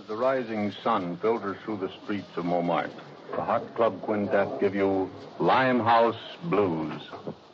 The rising sun filters through the streets of Montmartre. The Hot Club Quintet give you Limehouse Blues.